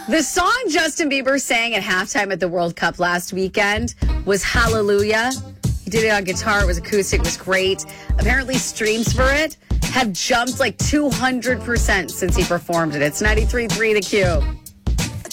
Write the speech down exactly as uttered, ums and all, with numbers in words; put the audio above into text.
The song Justin Bieber sang at halftime at the World Cup last weekend was Hallelujah. He did it on guitar. It was acoustic. It was great. Apparently, streams for it have jumped like two hundred percent since he performed it. It's ninety-three point three The Q.